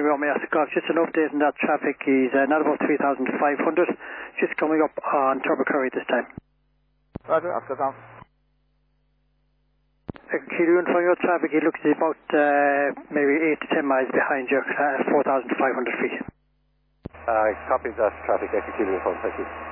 Romeo Golf. Just an update on that traffic. He's not about 3,500. Just coming up on Turbo Curry this time. Roger, after down. Kilo from your traffic, he looks about maybe 8 to 10 miles behind you, 4,500 feet. Copy that traffic, Echo Kilo, thank you.